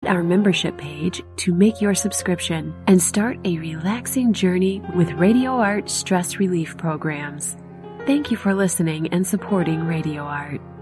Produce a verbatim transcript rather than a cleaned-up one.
our membership page to make your subscription and start a relaxing journey with Radio Art stress relief programs. Thank you for listening and supporting Radio Art.